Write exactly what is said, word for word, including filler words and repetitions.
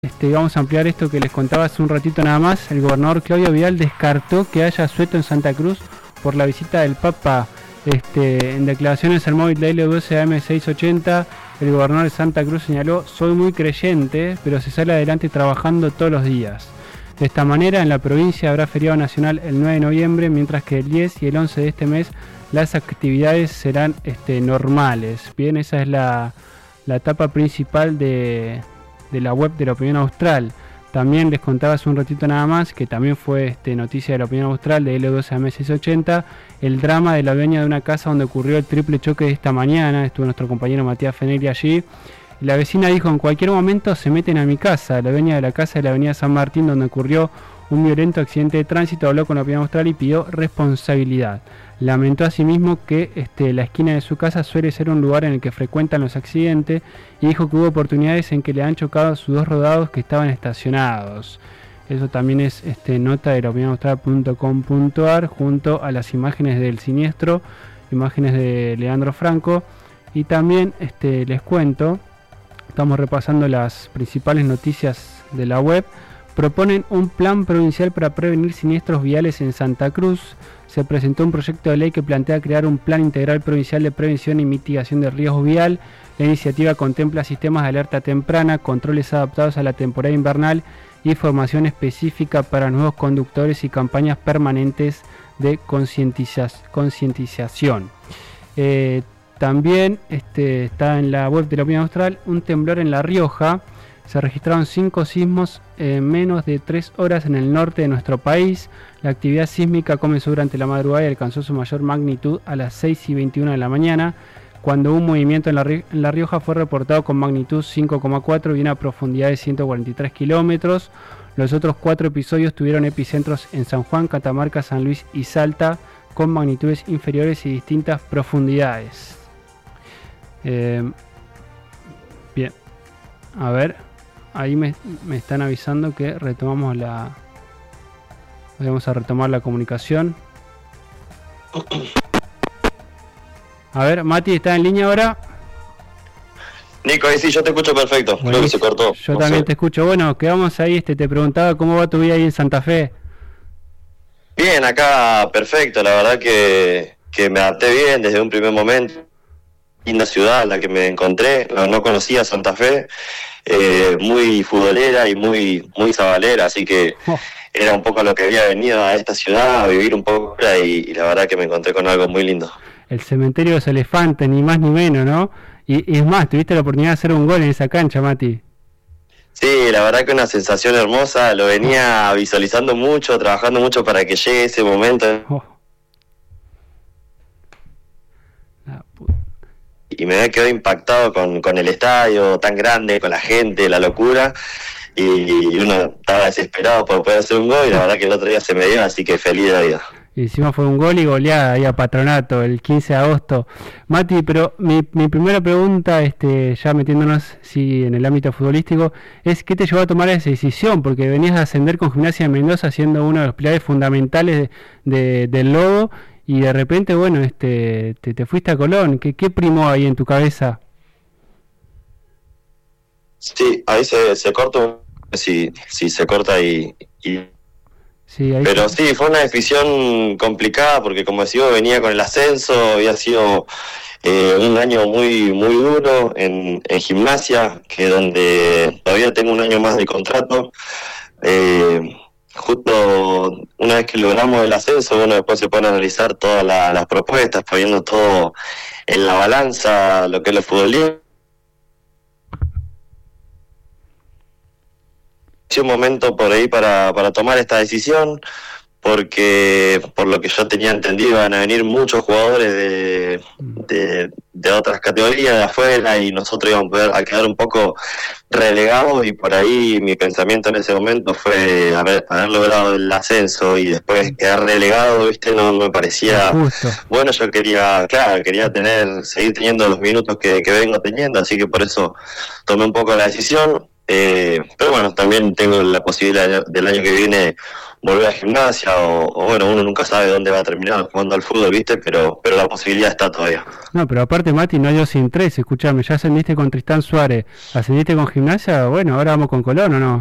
Este, vamos a ampliar esto que les contaba hace un ratito nada más. El gobernador Claudio Vidal descartó que haya asueto en Santa Cruz por la visita del Papa. Este, en declaraciones al móvil de L doce A M seiscientos ochenta, el gobernador de Santa Cruz señaló: soy muy creyente, pero se sale adelante trabajando todos los días. De esta manera, en la provincia habrá feriado nacional el nueve de noviembre, mientras que el diez y el once de este mes las actividades serán este, normales. Bien, esa es la, la etapa principal de, de la web de la Opinión Austral. También les contaba hace un ratito nada más, que también fue este, noticia de la Opinión Austral de L doce A M seiscientos ochenta, el drama de la dueña de una casa donde ocurrió el triple choque de esta mañana. Estuvo nuestro compañero Matías Fenelli allí. Y la vecina dijo: en cualquier momento se meten a mi casa. La dueña de la casa de la avenida San Martín, donde ocurrió un violento accidente de tránsito, habló con la Opinión Austral y pidió responsabilidad. Lamentó asimismo que este, la esquina de su casa suele ser un lugar en el que frecuentan los accidentes, y dijo que hubo oportunidades en que le han chocado sus dos rodados que estaban estacionados. Eso también es este, nota de la opinión austral punto com punto a r, junto a las imágenes del siniestro, imágenes de Leandro Franco. Y también este, les cuento, estamos repasando las principales noticias de la web. Proponen un plan provincial para prevenir siniestros viales en Santa Cruz. Se presentó un proyecto de ley que plantea crear un plan integral provincial de prevención y mitigación de riesgo vial. La iniciativa contempla sistemas de alerta temprana, controles adaptados a la temporada invernal y formación específica para nuevos conductores y campañas permanentes de concientización. Eh, también este, está en la web de la Opinión Austral un temblor en La Rioja. Se registraron cinco sismos en menos de tres horas en el norte de nuestro país. La actividad sísmica comenzó durante la madrugada y alcanzó su mayor magnitud a las seis y veintiuno de la mañana, cuando un movimiento en La, en la Rioja fue reportado con magnitud cinco coma cuatro y una profundidad de ciento cuarenta y tres kilómetros. Los otros cuatro episodios tuvieron epicentros en San Juan, Catamarca, San Luis y Salta, con magnitudes inferiores y distintas profundidades. Eh, bien, a ver, ahí me, me están avisando que retomamos la... Vamos a retomar la comunicación. A ver, Mati, ¿está en línea ahora? Nico, ahí sí, yo te escucho perfecto. Bueno, creo que se cortó. Yo no también sé. Te escucho. Bueno, quedamos ahí, este, te preguntaba cómo va tu vida ahí en Santa Fe. Bien, acá perfecto, la verdad que, que me adapté bien desde un primer momento. Linda ciudad la que me encontré, no, no conocía Santa Fe, eh, muy futbolera y muy, muy sabalera, así que oh. Era un poco lo que había venido a esta ciudad, a vivir un poco y, y la verdad que me encontré con algo muy lindo. El cementerio de los elefantes, ni más ni menos, ¿no? Y, y es más, tuviste la oportunidad de hacer un gol en esa cancha, Mati. Sí, la verdad que una sensación hermosa, lo venía visualizando mucho, trabajando mucho para que llegue ese momento. Oh. La puta. Y me había quedado impactado con, con el estadio tan grande, con la gente, la locura. Y uno estaba desesperado por poder hacer un gol y la verdad que el otro día se me dio, así que feliz de la vida. Y encima fue un gol y goleada ahí a Patronato el quince de agosto. Mati, pero mi, mi primera pregunta, este, ya metiéndonos sí, en el ámbito futbolístico, es ¿qué te llevó a tomar esa decisión? Porque venías a ascender con Gimnasia de Mendoza siendo uno de los pilares fundamentales de, de, del Lobo, y de repente, bueno, este, te, te fuiste a Colón. ¿Qué, qué primó ahí en tu cabeza? Sí, ahí se, se corta, sí, sí, se corta y... y... Sí, ahí pero sí. sí, fue una decisión complicada porque, como decía, venía con el ascenso, había sido eh, un año muy muy duro en, en Gimnasia, que donde todavía tengo un año más de contrato. Eh, justo una vez que logramos el ascenso, bueno, después se pueden analizar todas la, las propuestas, poniendo todo en la balanza, lo que es lo futbolístico. Un momento por ahí para, para tomar esta decisión, porque por lo que yo tenía entendido van a venir muchos jugadores de, de, de otras categorías de afuera y nosotros íbamos a, poder, a quedar un poco relegados, y por ahí mi pensamiento en ese momento fue haber, haber logrado el ascenso y después quedar relegado, viste, no me parecía justo. Bueno, yo quería, claro, quería tener, seguir teniendo los minutos que, que vengo teniendo, así que por eso tomé un poco la decisión. Eh, pero bueno, también tengo la posibilidad del año que viene volver a gimnasia o, o bueno, uno nunca sabe dónde va a terminar jugando al fútbol, ¿viste? Pero, pero la posibilidad está todavía. No, pero aparte, Mati, no hay dos sin tres. Escuchame, ya ascendiste con Tristán Suárez, ascendiste con Gimnasia. Bueno, ahora vamos con Colón, ¿o no?